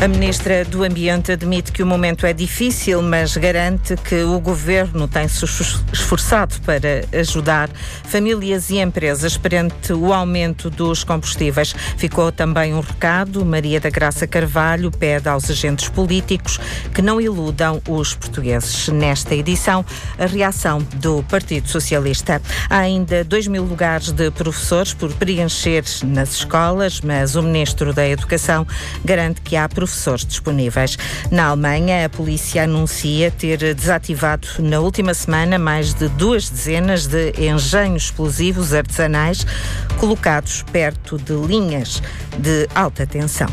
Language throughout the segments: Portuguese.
A Ministra do Ambiente admite que o momento é difícil, mas garante que o Governo tem-se esforçado para ajudar famílias e empresas perante o aumento dos combustíveis. Ficou também um recado. Maria da Graça Carvalho pede aos agentes políticos que não iludam os portugueses. Nesta edição, a reação do Partido Socialista. Há ainda 2.000 lugares de professores por preencher nas escolas, mas o Ministro da Educação garante que há professores disponíveis. Na Alemanha, a polícia anuncia ter desativado na última semana mais de 2 dezenas de engenhos explosivos artesanais colocados perto de linhas de alta tensão.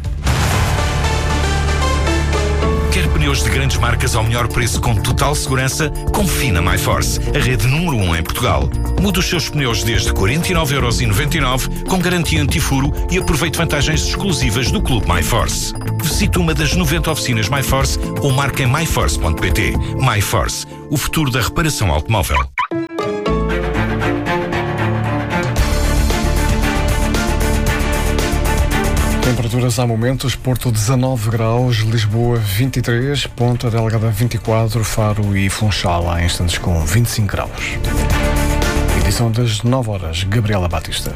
Quer pneus de grandes marcas ao melhor preço com total segurança? Confie na MyForce, a rede número 1 em Portugal. Mude os seus pneus desde 49,99€ com garantia antifuro e aproveite vantagens exclusivas do Clube MyForce. Visite uma das 90 oficinas MyForce ou marque em myforce.pt. MyForce, o futuro da reparação automóvel. Temperaturas há momentos: Porto 19 graus, Lisboa 23, Ponta Delgada 24, Faro e Funchal há instantes com 25 graus. Edição das 9 horas, Gabriela Batista.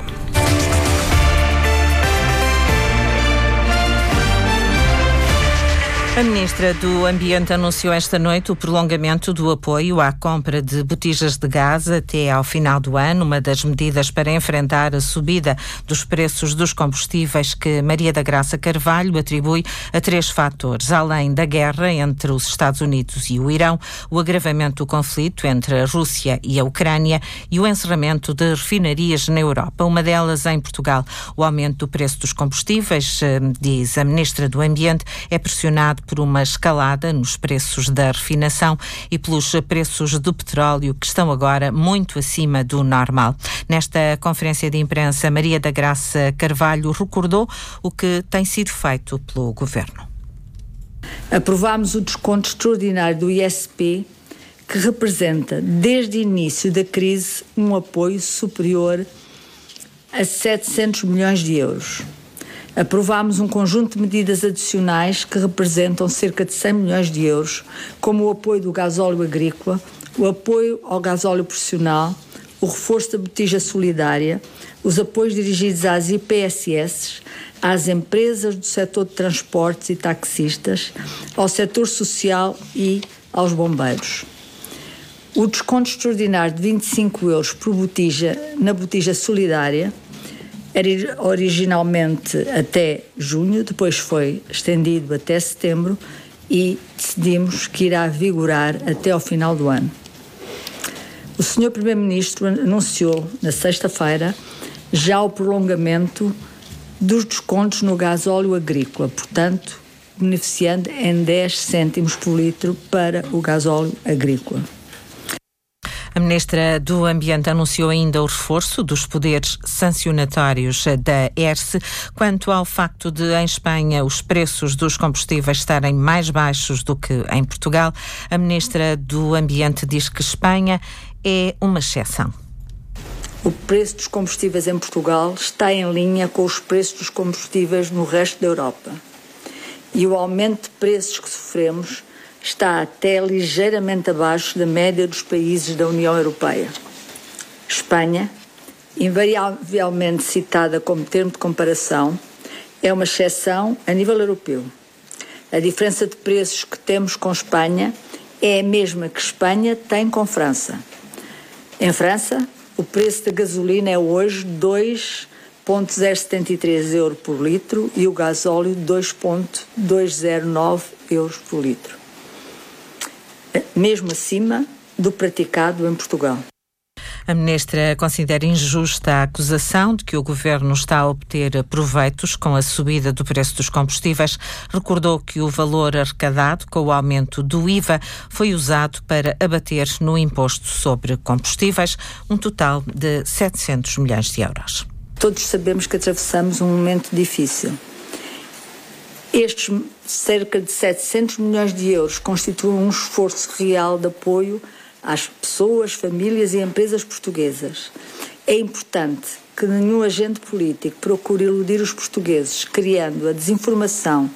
A Ministra do Ambiente anunciou esta noite o prolongamento do apoio à compra de botijas de gás até ao final do ano, uma das medidas para enfrentar a subida dos preços dos combustíveis que Maria da Graça Carvalho atribui a 3 fatores. Além da guerra entre os Estados Unidos e o Irão, o agravamento do conflito entre a Rússia e a Ucrânia e o encerramento de refinarias na Europa, uma delas em Portugal. O aumento do preço dos combustíveis, diz a Ministra do Ambiente, é pressionado por uma escalada nos preços da refinação e pelos preços do petróleo, que estão agora muito acima do normal. Nesta conferência de imprensa, Maria da Graça Carvalho recordou o que tem sido feito pelo Governo. Aprovámos o desconto extraordinário do ISP, que representa, desde o início da crise, um apoio superior a 700 milhões de euros. Aprovámos um conjunto de medidas adicionais que representam cerca de 100 milhões de euros, como o apoio do gasóleo agrícola, o apoio ao gasóleo profissional, o reforço da botija solidária, os apoios dirigidos às IPSS, às empresas do setor de transportes e taxistas, ao setor social e aos bombeiros. O desconto extraordinário de 25 euros por botija na botija solidária era originalmente até junho, depois foi estendido até setembro e decidimos que irá vigorar até ao final do ano. O Sr. Primeiro-Ministro anunciou na sexta-feira já o prolongamento dos descontos no gasóleo agrícola, portanto, beneficiando em 10 cêntimos por litro para o gasóleo agrícola. A Ministra do Ambiente anunciou ainda o reforço dos poderes sancionatórios da ERSE quanto ao facto de, em Espanha, os preços dos combustíveis estarem mais baixos do que em Portugal. A Ministra do Ambiente diz que Espanha é uma exceção. O preço dos combustíveis em Portugal está em linha com os preços dos combustíveis no resto da Europa. E o aumento de preços que sofremos está até ligeiramente abaixo da média dos países da União Europeia. Espanha, invariavelmente citada como termo de comparação, é uma exceção a nível europeu. A diferença de preços que temos com Espanha é a mesma que Espanha tem com França. Em França, o preço da gasolina é hoje 2,073 euros por litro e o gasóleo 2,209 euros por litro. Mesmo acima do praticado em Portugal. A Ministra considera injusta a acusação de que o Governo está a obter proveitos com a subida do preço dos combustíveis. Recordou que o valor arrecadado com o aumento do IVA foi usado para abater no imposto sobre combustíveis um total de 700 milhões de euros. Todos sabemos que atravessamos um momento difícil. Estes cerca de 700 milhões de euros constituem um esforço real de apoio às pessoas, famílias e empresas portuguesas. É importante que nenhum agente político procure iludir os portugueses, criando a desinformação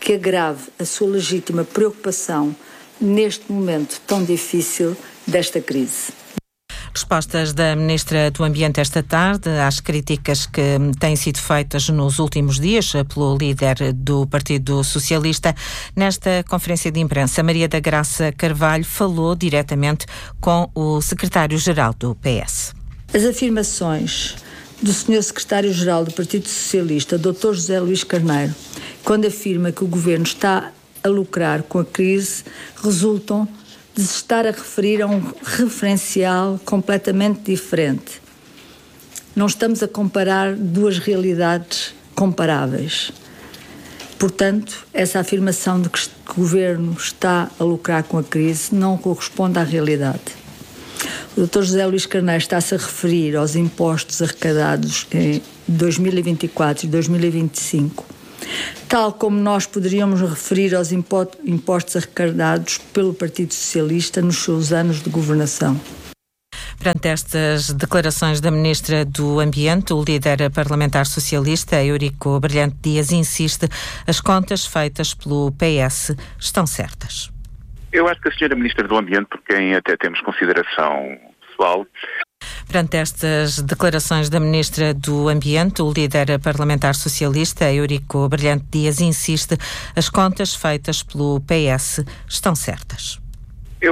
que agrave a sua legítima preocupação neste momento tão difícil desta crise. Respostas da Ministra do Ambiente esta tarde às críticas que têm sido feitas nos últimos dias pelo líder do Partido Socialista. Nesta conferência de imprensa, Maria da Graça Carvalho falou diretamente com o secretário-geral do PS. As afirmações do Sr. Secretário-Geral do Partido Socialista, Dr. José Luís Carneiro, quando afirma que o Governo está a lucrar com a crise, resultam de se estar a referir a um referencial completamente diferente. Não estamos a comparar duas realidades comparáveis. Portanto, essa afirmação de que o Governo está a lucrar com a crise não corresponde à realidade. O Dr. José Luís Carneiro está-se a referir aos impostos arrecadados em 2024 e 2025, tal como nós poderíamos referir aos impostos arrecadados pelo Partido Socialista nos seus anos de governação. Perante estas declarações da Ministra do Ambiente, o líder parlamentar socialista, Eurico Brilhante Dias, insiste: as contas feitas pelo PS estão certas. Eu acho que a senhora Ministra do Ambiente, por quem até temos consideração pessoal. Perante estas declarações da Ministra do Ambiente, o líder parlamentar socialista, Eurico Brilhante Dias, insiste: as contas feitas pelo PS estão certas.